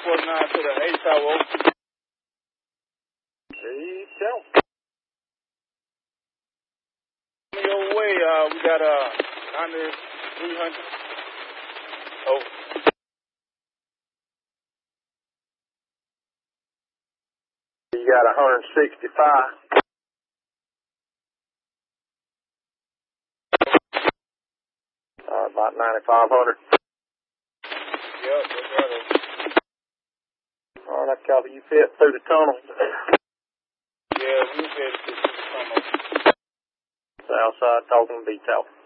49 to the 8 tower. There you go. Your way, we got 300. Oh. You got 165. About 9,500. Yep, that's right. All right, I copy. You fit through the tunnel. Yeah, we fit through the tunnel. South side talking to B-Tower.